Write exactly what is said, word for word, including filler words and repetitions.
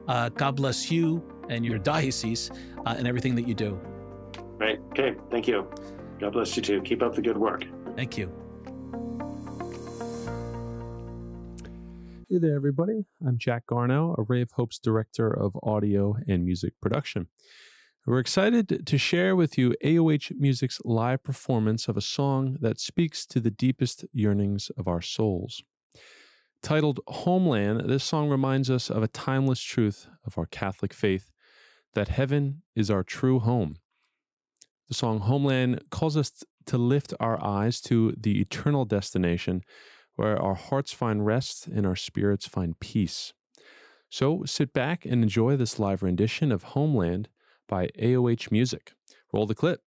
Uh, God bless you and your diocese uh, and everything that you do. Right. Okay. Thank you. God bless you too. Keep up the good work. Thank you. Hey there, everybody. I'm Jack Garnow, a Ray of Hope's Director of Audio and Music Production. We're excited to share with you A O H Music's live performance of a song that speaks to the deepest yearnings of our souls. Titled Homeland, this song reminds us of a timeless truth of our Catholic faith, that heaven is our true home. The song Homeland calls us to lift our eyes to the eternal destination where our hearts find rest and our spirits find peace. So sit back and enjoy this live rendition of Homeland by A O H Music. Roll the clip.